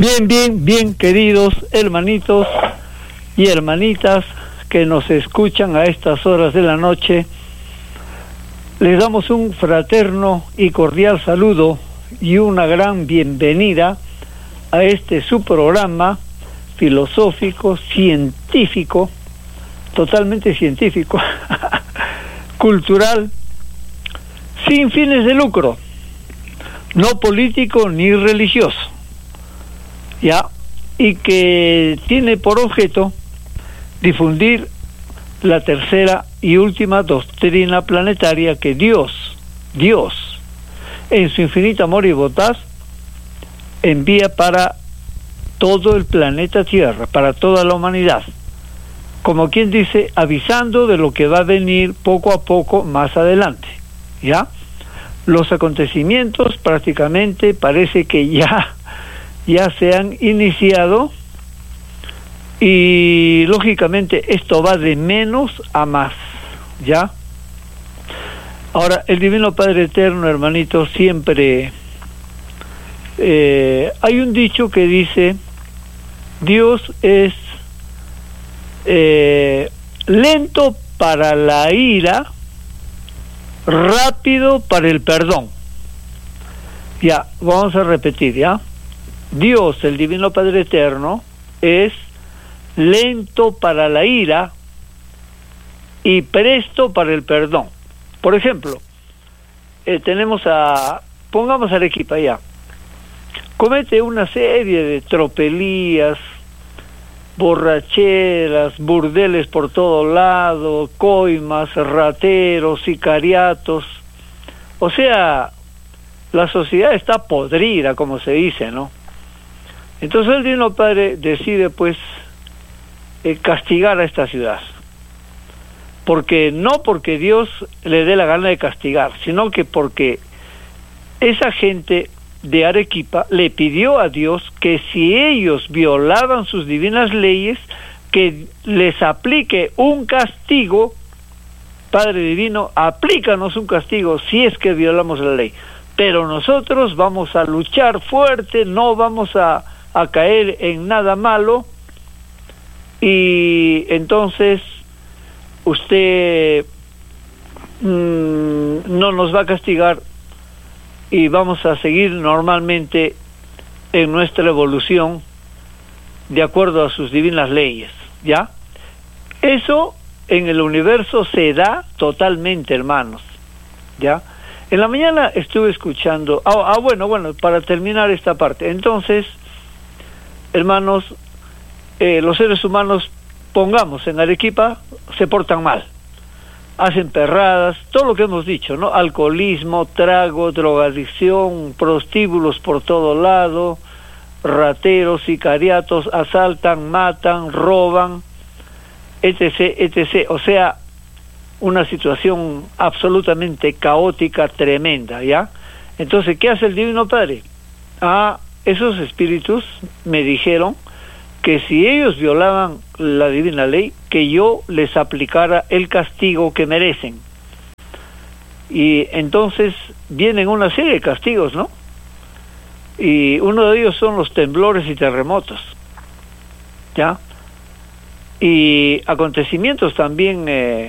Bien, queridos hermanitos y hermanitas que nos escuchan a estas horas de la noche, les damos un fraterno y cordial saludo y una gran bienvenida a este su programa filosófico, científico, totalmente científico, cultural, sin fines de lucro, no político ni religioso, ¿ya? Y que tiene por objeto difundir la tercera y última doctrina planetaria que Dios, en su infinito amor y bondad, envía para todo el planeta Tierra, para toda la humanidad, como quien dice, avisando de lo que va a venir poco a poco más adelante, ¿ya? Los acontecimientos prácticamente parece que ya se han iniciado y lógicamente esto va de menos a más, ¿ya? Ahora, el Divino Padre Eterno, hermanito, siempre hay un dicho que dice: Dios es lento para la ira, rápido para el perdón. Ya, vamos a repetir, ¿ya? Dios, el Divino Padre Eterno, es lento para la ira y presto para el perdón. Por ejemplo, pongamos a Arequipa, ya, comete una serie de tropelías, borracheras, burdeles por todo lado, coimas, rateros, sicariatos. O sea, la sociedad está podrida, como se dice, ¿no? Entonces el Divino Padre decide, pues, castigar a esta ciudad. No porque Dios le dé la gana de castigar, sino que porque esa gente de Arequipa le pidió a Dios que si ellos violaban sus divinas leyes, que les aplique un castigo. Padre Divino, aplícanos un castigo si es que violamos la ley, pero nosotros vamos a luchar fuerte, no vamos a caer en nada malo, y entonces usted no nos va a castigar y vamos a seguir normalmente en nuestra evolución de acuerdo a sus divinas leyes, ¿ya? Eso en el universo se da totalmente, hermanos, ¿ya? En la mañana estuve escuchando, bueno, para terminar esta parte, entonces, hermanos, los seres humanos, pongamos, en Arequipa, se portan mal, hacen perradas, todo lo que hemos dicho, ¿no? Alcoholismo, trago, drogadicción, prostíbulos por todo lado, rateros, sicariatos, asaltan, matan, roban, etc. O sea, una situación absolutamente caótica, tremenda, ¿ya? Entonces, ¿qué hace el Divino Padre? Esos espíritus me dijeron que si ellos violaban la divina ley, que yo les aplicara el castigo que merecen. Y entonces vienen una serie de castigos, ¿no? Y uno de ellos son los temblores y terremotos, ¿ya? Y acontecimientos también